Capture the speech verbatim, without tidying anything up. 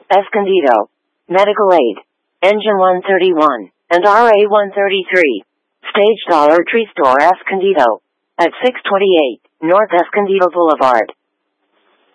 Escondido. Medical aid. Engine one thirty-one and R A one thirty-three. Stage Dollar Tree Store Escondido. At six twenty-eight North Escondido Boulevard.